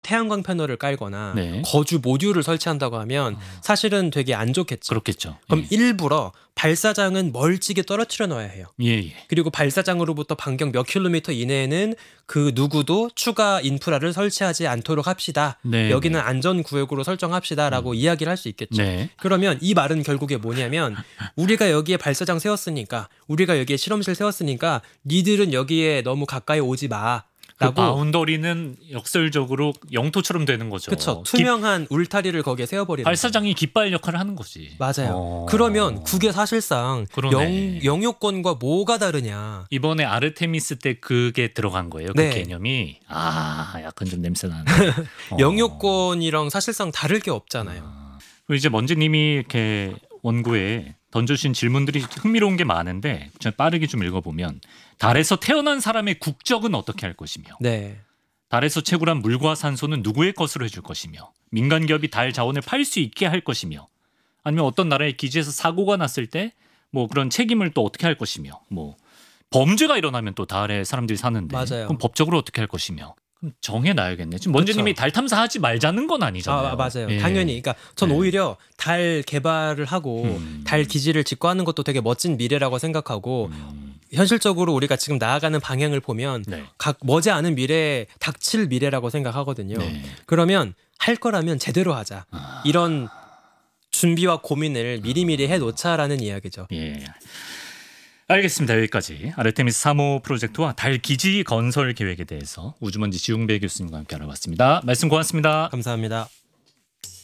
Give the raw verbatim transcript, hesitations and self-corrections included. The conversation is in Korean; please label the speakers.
Speaker 1: 태양광 패널을 깔거나
Speaker 2: 네.
Speaker 1: 거주 모듈을 설치한다고 하면 사실은 되게 안 좋겠죠.
Speaker 2: 그렇겠죠.
Speaker 1: 그럼
Speaker 2: 예.
Speaker 1: 일부러 발사장은 멀찍이 떨어뜨려 놔야 해요.
Speaker 2: 예, 예.
Speaker 1: 그리고 발사장으로부터 반경 몇 킬로미터 이내에는 그 누구도 추가 인프라를 설치하지 않도록 합시다.
Speaker 2: 네,
Speaker 1: 여기는
Speaker 2: 네.
Speaker 1: 안전구역으로 설정합시다라고 음. 이야기를 할 수 있겠죠.
Speaker 2: 네.
Speaker 1: 그러면 이 말은 결국에 뭐냐면 우리가 여기에 발사장 세웠으니까 우리가 여기에 실험실 세웠으니까 니들은 여기에 너무 가까이 오지 마.
Speaker 2: 그 바운더리는 역설적으로 영토처럼 되는 거죠.
Speaker 1: 그렇죠. 투명한 기... 울타리를 거기에 세워버리는
Speaker 2: 발사장이 깃발 역할을 하는 거지.
Speaker 1: 맞아요.
Speaker 2: 어...
Speaker 1: 그러면 그게 사실상 영, 영유권과 뭐가 다르냐.
Speaker 2: 이번에 아르테미스 때 그게 들어간 거예요.
Speaker 1: 네.
Speaker 2: 그 개념이. 아, 약간 좀 냄새 나네. 어...
Speaker 1: 영유권이랑 사실상 다를 게 없잖아요.
Speaker 2: 아... 그리고 이제 먼지님이 이렇게 원고에 던져주신 질문들이 흥미로운 게 많은데 좀 빠르게 좀 읽어보면 달에서 태어난 사람의 국적은 어떻게 할 것이며
Speaker 1: 네.
Speaker 2: 달에서 채굴한 물과 산소는 누구의 것으로 해줄 것이며 민간 기업이 달 자원을 팔 수 있게 할 것이며 아니면 어떤 나라의 기지에서 사고가 났을 때 뭐 그런 책임을 또 어떻게 할 것이며 뭐 범죄가 일어나면 또 달에 사람들이 사는데
Speaker 1: 맞아요.
Speaker 2: 그럼 법적으로 어떻게 할 것이며 그럼 정해놔야겠네. 지금 먼저님이 달 탐사하지 말자는 건 아니잖아요.
Speaker 1: 아, 맞아요.
Speaker 2: 예.
Speaker 1: 당연히. 그러니까 전
Speaker 2: 네.
Speaker 1: 오히려 달 개발을 하고
Speaker 2: 음.
Speaker 1: 달 기지를 짓고 하는 것도 되게 멋진 미래라고 생각하고
Speaker 2: 음.
Speaker 1: 현실적으로 우리가 지금 나아가는 방향을 보면
Speaker 2: 네.
Speaker 1: 각 머지않은 미래에 닥칠 미래라고 생각하거든요.
Speaker 2: 네.
Speaker 1: 그러면 할 거라면 제대로 하자.
Speaker 2: 아.
Speaker 1: 이런 준비와 고민을 미리미리 해놓자라는 이야기죠.
Speaker 2: 예. 알겠습니다. 여기까지 아르테미스 삼 호 프로젝트와 달 기지 건설 계획에 대해서 우주먼지 지웅배 교수님과 함께 알아봤습니다. 말씀 고맙습니다.
Speaker 1: 감사합니다.